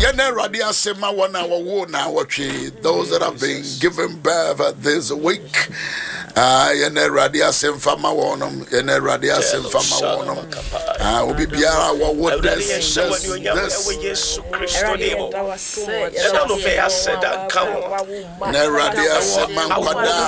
Those that have been given birth this week. Yene radia sem fama wonum. Yene radia sem fama wonum. Obi biara wa wo this. Ne radia sem ankwada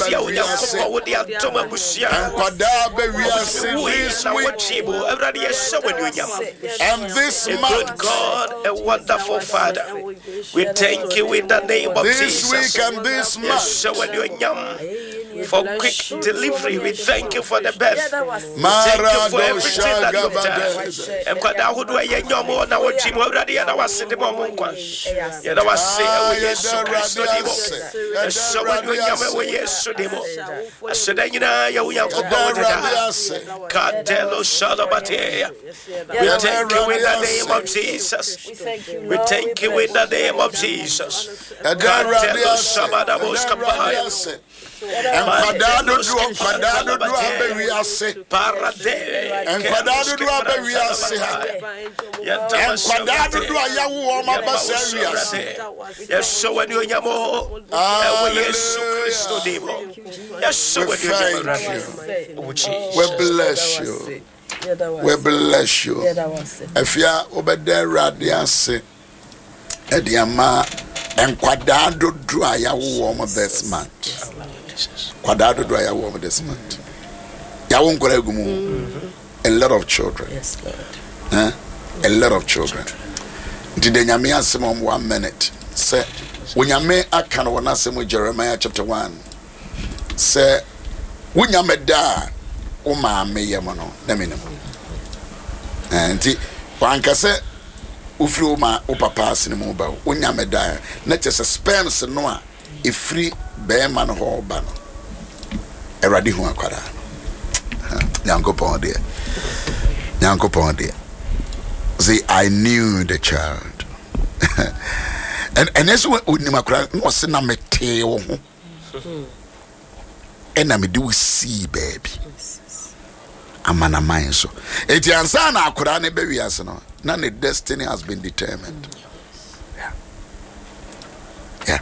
and this month, God, a wonderful Father, we thank you in the name of Jesus. This week and this month, for quick delivery, we thank you for the birth. We thank you for everything that you've done. And who do I know more now? Team already, and I was sitting on Monqua. And I was saying, so when you are yes, so demo. I said, you know, you are Cardelo Shalabatea. We thank you in the name of Jesus. We thank you in the name of Jesus. Cardelo Shabadabos Kapaya. And Padado do Aberiase, and Padado do Aberiase, and Padado do Ayawoma Basarias. Yes, so when you Yamo, yes, so when we bless you. We bless you. If you are Obeder Radiase, Ediama, and Quadado do Ayawoma this month. Quadado do Ayawoma this month. Yawon Koregumu. A lot of children. Yes, Lord. A lot of children. Did the Nyamia Simon 1 minute? Say, when Yame Akan Wanasimo Jeremiah chapter 1. Say, when Yame da, Oma me Yamano, Nemino. And Wanka say, Ufruma Upapa Sinimoba, when Yame da, not just a sperm Sanoa, a free bearman or banner. A radihu aquara. Yanko Pondia. Yanko Pondia. See, I knew the child. and as we was in a meteo. And I do see, baby. I'm an amine so. It's Yansana Kurane baby asano. None of destiny has been determined. Yeah.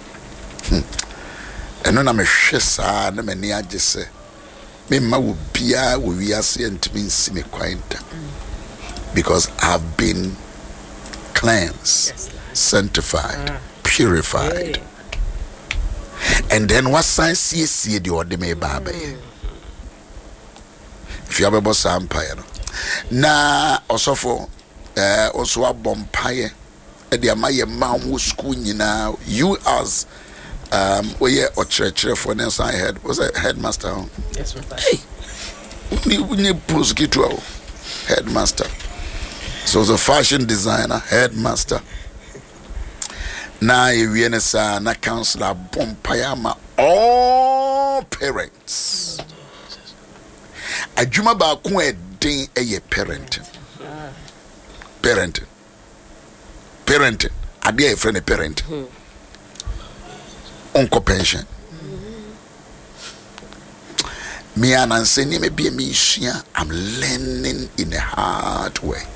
And when I'm a shessa, and I'm near just say, me ma will be a we are saying to me, see me quite. Because I've been cleansed, sanctified, purified. And then what sign see the order me baby. If you have a boss empire, na also for also a bompire, and the Amaya Mamu school now, you as we or church for I had was a headmaster. Yes, hey, we need prosecutor, headmaster. So the fashion designer, headmaster. Na Vienna na counselor bompayama all parents. Ajuma ba ku edin eye parenting. Parenting. Ade e friend parenting. Uncle pension. Me and Anseni me be me I'm learning in a hard way.